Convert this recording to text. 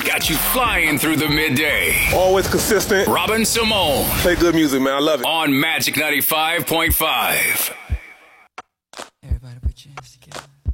He's got you flying through the midday. Always consistent. Robin Simone. Play good music, man. I love it. On Magic 95.5.